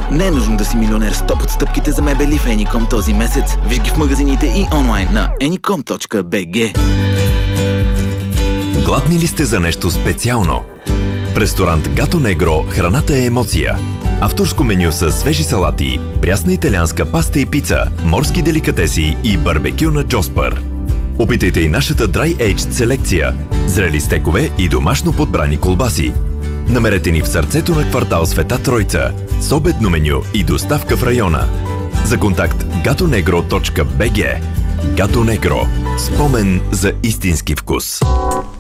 Не е нужно да си милионер с топ отстъпките за мебели в Anycom този месец. Виж ги в магазините и онлайн на anycom.bg. Гладни ли сте за нещо специално? В ресторант Гато Негро храната е емоция. Авторско меню с свежи салати, прясна италианска паста и пица, морски деликатеси и барбекю на Джоспър. Опитайте и нашата Dry Aged селекция, зрели стекове и домашно подбрани колбаси. Намерете ни в сърцето на квартал Света Тройца с обедно меню и доставка в района. За контакт gatonegro.bg. Гато Негро. Спомен за истински вкус.